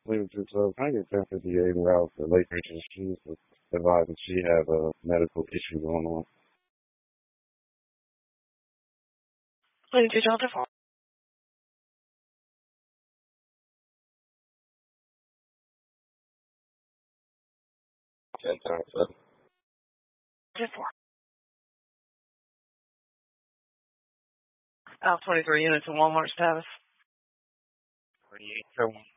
Later to I get 1058 route for late reaching. She's advised that she has a medical issue going on. Later to Delta 4. 10-7. 4. 23 units in Walmart status. 48.